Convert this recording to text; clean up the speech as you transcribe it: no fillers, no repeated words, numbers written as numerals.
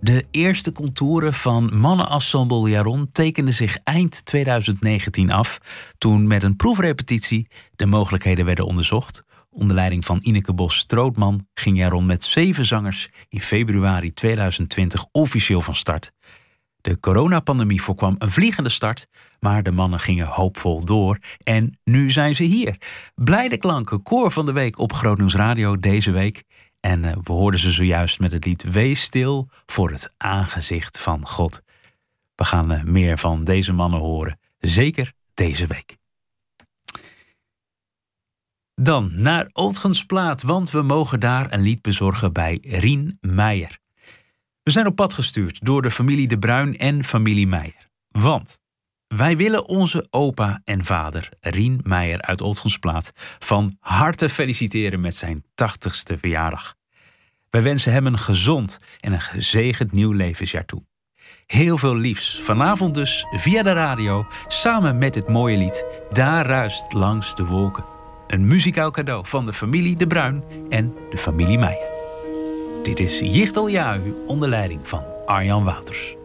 De eerste contouren van mannenensemble Jaron tekenden zich eind 2019 af, toen met een proefrepetitie de mogelijkheden werden onderzocht. Onder leiding van Ineke Bos-Strootman ging Jaron met 7 zangers in februari 2020 officieel van start. De coronapandemie voorkwam een vliegende start, maar de mannen gingen hoopvol door. En nu zijn ze hier. Blijde klanken, koor van de week op Groot Nieuws Radio deze week. En we hoorden ze zojuist met het lied Wees stil voor het aangezicht van God. We gaan meer van deze mannen horen, zeker deze week. Dan naar Oudgensplaat, want we mogen daar een lied bezorgen bij Rien Meijer. We zijn op pad gestuurd door de familie De Bruin en familie Meijer. Want wij willen onze opa en vader, Rien Meijer uit Oudgensplaat, van harte feliciteren met zijn 80ste verjaardag. Wij wensen hem een gezond en een gezegend nieuw levensjaar toe. Heel veel liefs. Vanavond dus via de radio, samen met dit mooie lied Daar ruist langs de wolken. Een muzikaal cadeau van de familie De Bruin en de familie Meijer. Dit is Jichtel Jahu onder leiding van Arjan Wouters.